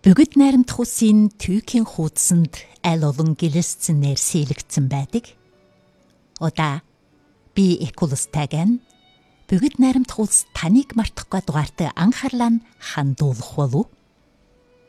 Бүгд найрамдах үсийн түйхийн хуудсанд аль олон гэлэлцсэнээр сийлэгдсэн байдаг. Удаа би Экулстагийн бүгд найрамдах улс таныг мартахгүй дугаартай анхаарлаа хандуулах болов.